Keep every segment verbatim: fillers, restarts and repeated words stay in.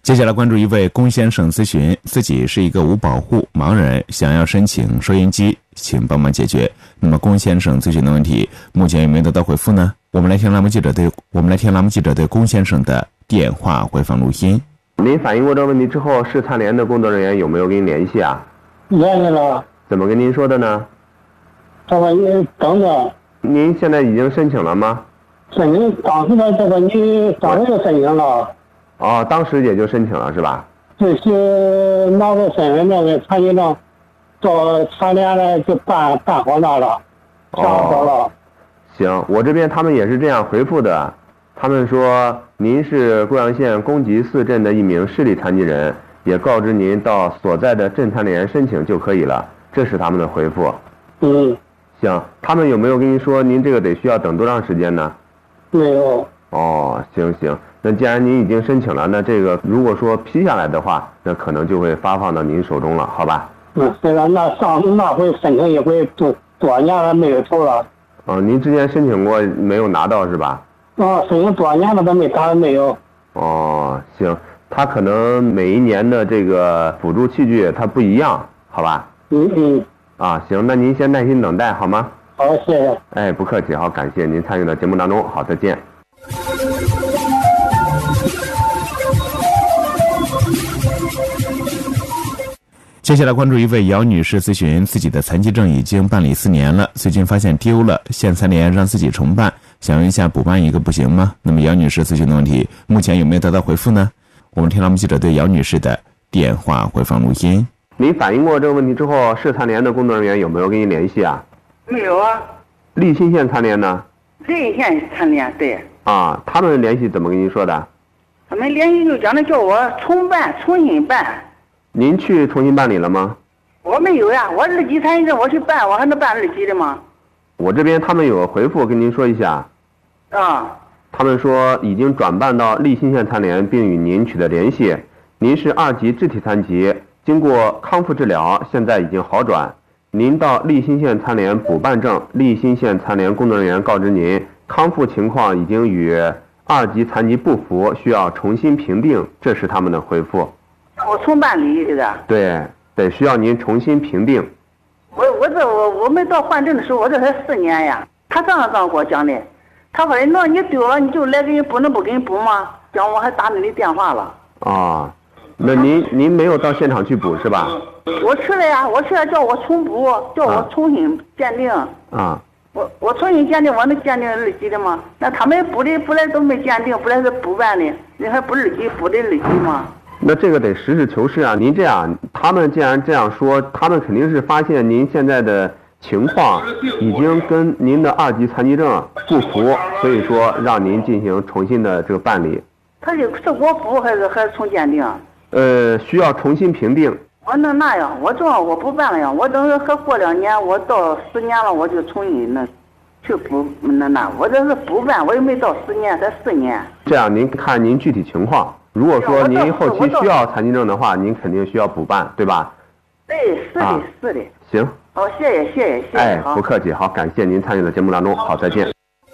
接下来关注一位龚先生咨询，自己是一个无保护盲人，想要申请收音机，请帮忙解决。那么龚先生咨询的问题目前有没有得到回复呢？我们来听栏目记者对我们来听栏目记者对龚先生的电话回放录音。 您反映过这个问题之后，市残联的工作人员有没有跟您联系啊？ 联系了。 怎么跟您说的呢？ 这个你等着。 您现在已经申请了吗？ 申请当时的这个你当时就申请了。 哦，当时也就申请了是吧？ 这些拿着身份证跟残疾证到残联来就办办好那了，办好了。 哦，行，我这边他们也是这样回复的，他们说您是贵阳县公集四镇的一名视力残疾人，也告知您到所在的镇残联申请就可以了，这是他们的回复。 嗯， 行，他们有没有跟您说您这个得需要等多长时间呢？ 没有。 哦，行行，那既然您已经申请了，那这个如果说批下来的话，那可能就会发放到您手中了，好吧？ 嗯，虽然那上那回申请一回多多年了没有投了。 哦，您之前申请过没有拿到是吧？ 啊，申请多年了都没打没有。 哦，行，他可能每一年的这个辅助器具它不一样，好吧？ 嗯嗯。 啊，行，那您先耐心等待好吗？ 好，谢谢。 哎，不客气，好，感谢您参与到节目当中，好，再见。 接下来关注一位姚女士咨询，自己的残疾证已经办理四年了，最近发现丢了，县残联让自己重办，想问一下补办一个不行吗？那么姚女士咨询的问题目前有没有得到回复呢？我们听栏目记者对姚女士的电话回放录音。 您反映过这个问题之后，市残联的工作人员有没有跟您联系啊？ 没有啊。 利辛县残联呢？ 利辛县残联，对。 啊，他们联系怎么跟您说的？ 他们联系就讲的叫我重办，重新办。 您去重新办理了吗？ 我没有呀，我日籍残疾证我去办，我还能办日籍的吗？ 我这边他们有回复跟您说一下。 啊。 他们说已经转办到利辛县残联，并与您取得联系。您是二级肢体残疾，经过康复治疗，现在已经好转。您到利辛县残联补办证，利辛县残联工作人员告知您，康复情况已经与二级残疾不符，需要重新评定，这是他们的回复。 我重办理是的。 对，得需要您重新评定。 我我这我我没到换证的时候，我这才四年呀。他这样这样给我讲的，他说那你丢了你就来给你补，能不给你补吗？讲我还打你的电话了。 啊，那您您没有到现场去补是吧？ 我去了呀，我去了叫我重补，叫我重新鉴定。 啊。 我我重新鉴定，我能鉴定日籍的吗？那他们补的补来都没鉴定，补来是补办的，你还补日籍补的日籍吗？ 那这个得实事求是啊！您这样，他们既然这样说，他们肯定是发现您现在的情况已经跟您的二级残疾证不符，所以说让您进行重新的这个办理。 他是是我补还是还是重鉴定？ 呃，需要重新评定。 我能那样，我正好我不办了呀，我等还过两年，我到十年了，我就重新那去补那那，我这是补办，我又没到十年，才四年。 这样您看您具体情况。如果说您后期需要残疾证的话，您肯定需要补办，对吧？ 对，是的，啊、是的。 行。 好，谢谢，谢谢，谢谢。 哎，不客气，好，感谢您参与到节目当中，好，再见。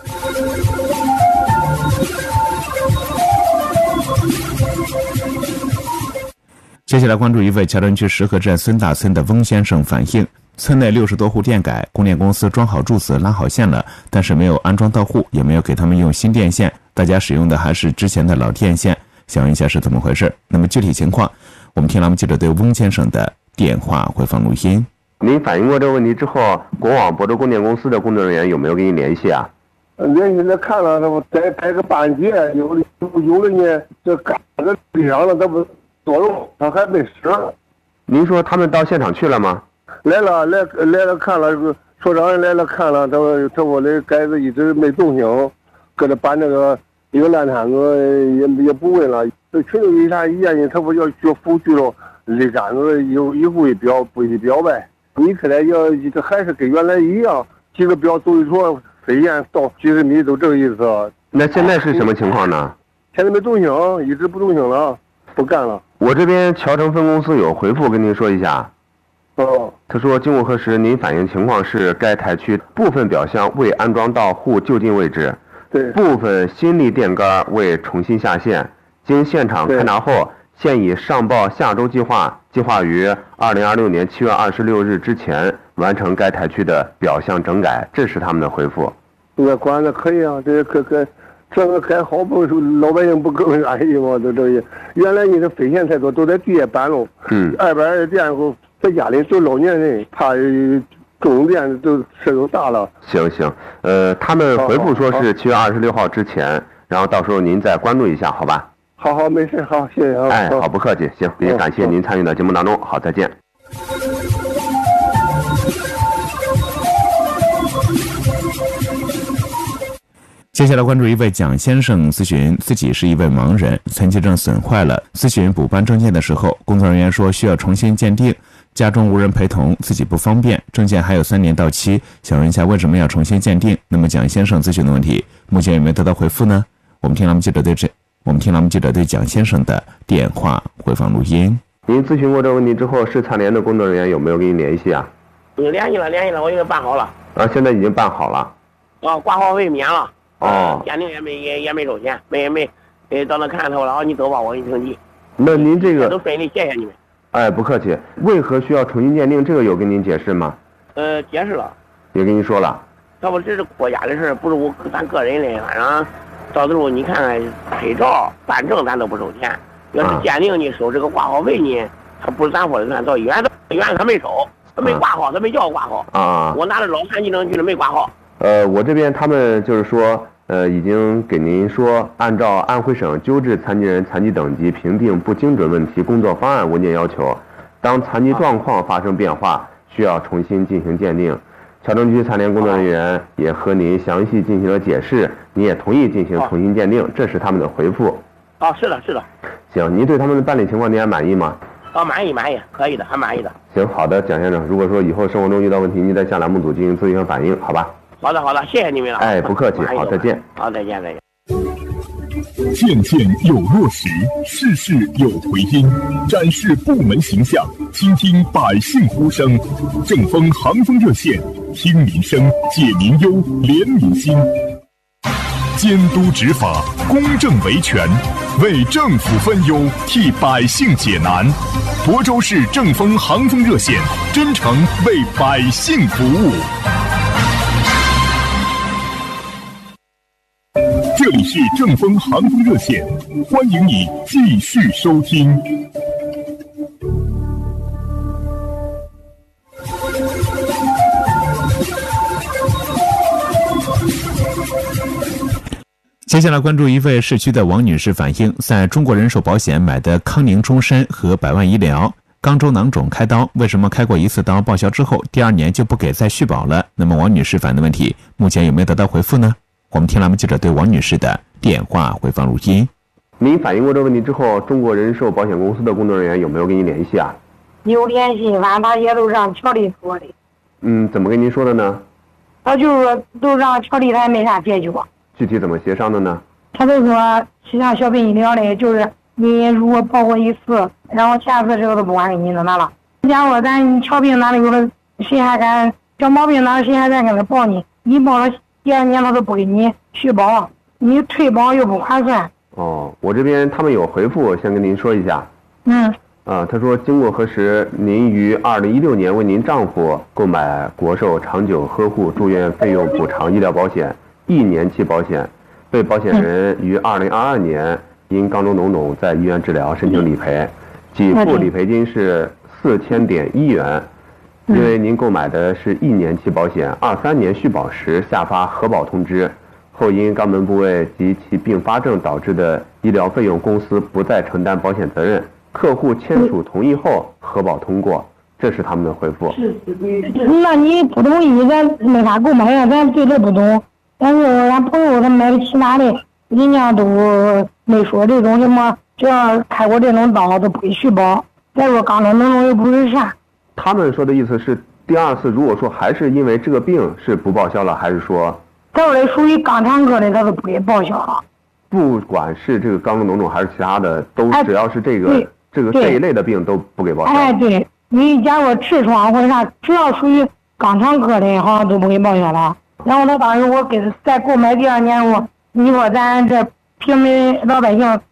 接下来关注一位桥墩区石河镇孙大村的翁先生反映，村内六十多户电改，供电公司装好柱子拉好线了，但是没有安装到户，也没有给他们用新电线，大家使用的还是之前的老电线。想问一下是怎么回事？那么具体情况，我们听栏目记者对翁先生的电话回放录音。 您反映过这个问题之后，国网亳州供电公司的工作人员有没有跟您联系啊？ 联系了看了，他不改改个半截，有的有的呢，这嘎子地上了，他不作用，他还没使。 您说他们到现场去了吗？ 来了，来来了看了，所长来了看了，他说他说的改子一直没动静，搁这搬那个。一个烂摊子也也不问了，这群众一查一验呢，他不要学辅具了，立杆子有一户一标不一标呗。你看来要这还是跟原来一样，几个标走一撮，飞燕到几十米都这个意思。 那现在是什么情况呢？ 现在没动静，一直不动静了，不干了。 我这边桥城分公司有回复跟您说一下。 哦。 他说经过核实，您反映情况是该台区部分表项未安装到户就近位置。部分新力电杆未重新下线，经现场勘查后， 现已上报下周计划，计划于二零二六年七月二十六日之前完成该台区的表象整改，这是他们的回复。 我管的可以啊，这可可这个改好不老百姓不更安逸吗？这这些原来你的费钱太多，都在地下搬喽。 嗯， 二百二的店后在家里就老年人，怕中电都事都大了。 行行，呃，他们回复说是七月二十六号之前，然后到时候您再关注一下，好吧？ 好好，没事，好，谢谢啊。 哎，好，不客气，行，也感谢您参与到节目当中，好，再见。 接下来关注一位蒋先生咨询，自己是一位盲人，残疾证损坏了，咨询补办证件的时候，工作人员说需要重新鉴定，家中无人陪同，自己不方便，证件还有三年到期，想问一下为什么要重新鉴定？那么蒋先生咨询的问题，目前有没有得到回复呢？我们听栏目记者对这，我们听栏目记者对蒋先生的电话回放录音。 您咨询过这个问题之后，市残联的工作人员有没有跟您联系啊？ 你联系了，联系了，我已经办好了。 啊，现在已经办好了。 啊，挂号费免了。 哦， 鉴定也没也也没收钱，没没，呃，到那看透了，哦，你走吧，我给你评级。 那您这个都顺利，谢谢你们。 哎，不客气。为何需要重新鉴定？这个有跟您解释吗？ 呃，解释了。 也跟您说了。 要不这是国家的事，不是我咱个人的，反正到时候你看看拍照、办证咱都不收钱。要是鉴定你收这个挂号费呢，他不是咱说的算，到医院医院他没收，他没挂号，他没叫我挂号。 啊。 我拿着老残疾证去了，没挂号。 呃，我这边他们就是说，呃，已经给您说，按照安徽省纠治残疾人残疾等级评定不精准问题工作方案文件要求，当残疾状况发生变化，需要重新进行鉴定。桥城区残联工作人员也和您详细进行了解释，您也同意进行重新鉴定，这是他们的回复。 哦，是的，是的。 行，您对他们的办理情况您还满意吗？ 哦，满意满意，可以的，还满意的。 行，好的，蒋先生，如果说以后生活中遇到问题，您再向栏目组进行咨询和反映，好吧？ 好的，好的，谢谢你们了。 哎，不客气，好，再见。 好，再见，再见。 件件有落实，事事有回音，展示部门形象，倾听百姓呼声，正风航风热线，听民生，解民忧，怜民心，监督执法，公正维权，为政府分忧，替百姓解难。亳州市正风航风热线，真诚为百姓服务。这里是正风航空热线，欢迎你继续收听。 接下来关注一位市区的王女士反映，在中国人寿保险买的康宁终身和百万医疗，肛周囊肿开刀，为什么开过一次刀报销之后，第二年就不给再续保了？那么王女士反映的问题，目前有没有得到回复呢？我们听栏目记者对王女士的电话回放录音。 您反映过这个问题之后，中国人寿保险公司的工作人员有没有跟您联系啊？ 有联系，反正他也都让调理说的。 嗯，怎么跟您说的呢？ 他就是说都让调理，他也没啥解决。 具体怎么协商的呢？ 他就说像小病医疗的，就是你如果报过一次，然后下次这个都不管给你怎么了。假如咱小病哪里有了，谁还敢小毛病哪谁还敢跟他报你？你报了第二年他都不给你续保，你退保又不划算。 哦，我这边他们有回复，先跟您说一下。 嗯。 啊，他说经过核实，您于二零一六年为您丈夫购买国寿长久呵护住院费用补偿医疗保险一年期保险，被保险人于二零二二年因肛周脓肿在医院治疗申请理赔，给付理赔金是四千点一元。因为您购买的是一年期保险，二三年续保时下发核保通知，后因肛门部位及其并发症导致的医疗费用，公司不再承担保险责任。客户签署同意后，核保通过，这是他们的回复。 那你不同意，咱没法购买呀，咱对这不懂。但是俺朋友他买的其他的，人家都没说这种什么，只要开过这种刀都不给续保。再说肛周脓肿又不是啥。 他们说的意思是，第二次如果说还是因为这个病是不报销了，还是说？ 他说的属于肛肠科的，他都不给报销。 不管是这个肛周脓肿还是其他的，都只要是这个、哎、这个这一类的病都不给报销。 哎，对，你假如痔疮或者啥，只要属于肛肠科的，好像都不给报销了。然后他当时我给他再购买第二年，我你说咱这平民老百姓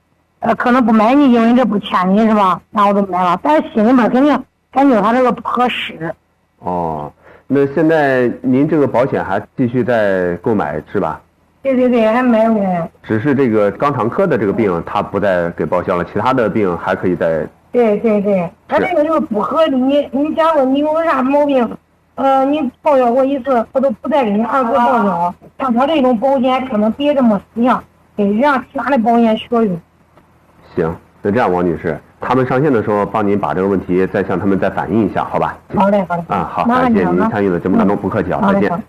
呃，可能不买你，因为这不欠你是吧？然后我就买了，但是心里边肯定感觉他这个不合适。 哦，那现在您这个保险还继续在购买是吧？ 对对对，还买过。 只是这个肛肠科的这个病，他不再给报销了，其他的病还可以再。 对对对，他这个就是不合理。你你假如你有啥毛病，呃，你报销过一次，我都不再给你二次报销。像他这种保险可能别这么死样，得让其他的保险学用。 行，那这样王女士，他们上线的时候帮您把这个问题再向他们再反映一下，好吧？ 好嘞，好嘞。 啊，好，感谢您参与的节目当中，不客气啊，再见。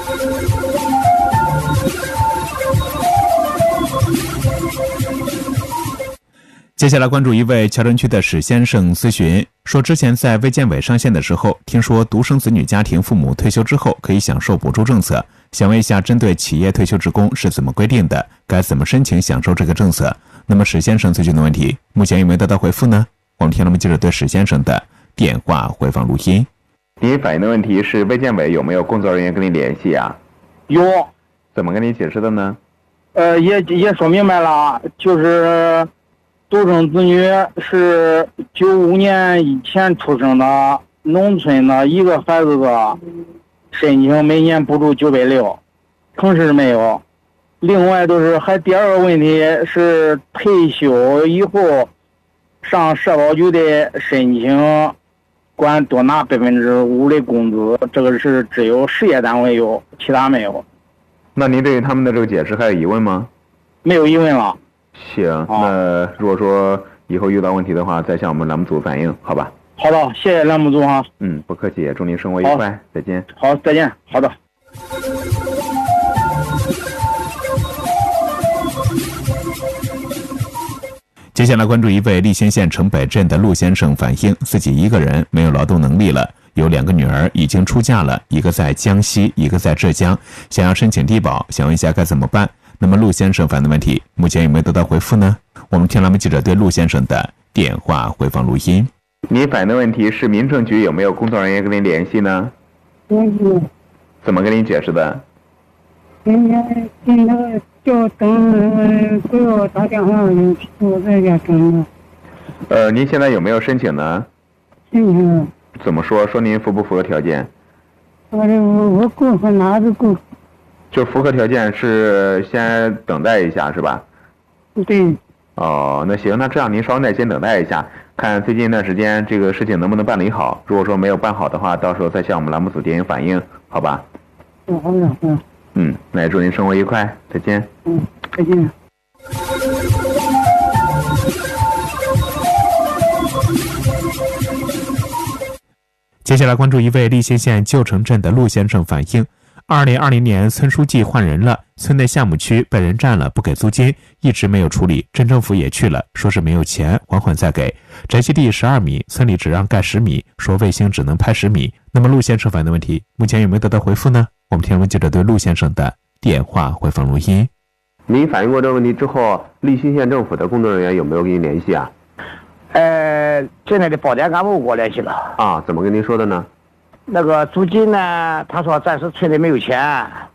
接下来关注一位乔城区的史先生咨询，说之前在卫健委上线的时候，听说独生子女家庭父母退休之后可以享受补助政策，想问一下，针对企业退休职工是怎么规定的？该怎么申请享受这个政策？那么史先生咨询的问题，目前有没有得到回复呢？我们听了我们记者对史先生的电话回放录音。 您反映的问题是卫健委有没有工作人员跟你联系啊？ 有。 怎么跟你解释的呢？ 呃，也也说明白了，就是独生子女是九五年以前出生的农村的一个孩子的，申请每年补助九百六，城市没有。另外都是还第二个问题是退休以后上社保局的申请，管多拿百分之五的工资，这个是只有事业单位有，其他没有。 那您对于他们的这个解释还有疑问吗？ 没有疑问了。 行，那如果说以后遇到问题的话，再向我们栏目组反映，好吧？ 好的，谢谢栏目组哈。 嗯，不客气，祝您生活愉快，再见。 好，再见。好的。 接下来关注一位利兴县城北镇的陆先生反映，自己一个人没有劳动能力了，有两个女儿已经出嫁了，一个在江西，一个在浙江，想要申请低保，想问一下该怎么办？那么陆先生反映的问题，目前有没有得到回复呢？我们听栏目记者对陆先生的电话回放录音。 你反映的问题是民政局有没有工作人员跟您联系呢？ 联系。 怎么跟您解释的？ 人家现在就等给我打电话，我在家等着。 呃，您现在有没有申请呢？ 申请了。 怎么说？说您符不符合条件？ 我这我我够和哪都够。 就符合条件是先等待一下是吧？ 对。 哦，那行，那这样您稍微耐心等待一下，看最近一段时间这个事情能不能办理好。如果说没有办好的话，到时候再向我们栏目组进行反映，好吧？ 嗯，好的，好的。 嗯，那也祝您生活愉快，再见。 嗯，再见。 接下来关注一位利兴县旧城镇的陆先生反映，二零二零年村书记换人了，村内项目区被人占了，不给租金，一直没有处理，镇政府也去了，说是没有钱，缓缓再给。宅基地十二米，村里只让盖十米，说卫星只能拍十米。那么陆先生反映的问题，目前有没有得到回复呢？我们听闻记者对陆先生的电话回放录音。 您反映过这个问题之后，利兴县政府的工作人员有没有跟您联系啊？ 呃，镇内的保点干部给我联系了。 啊，怎么跟您说的呢？ 那个租金呢，他说暂时村里没有钱，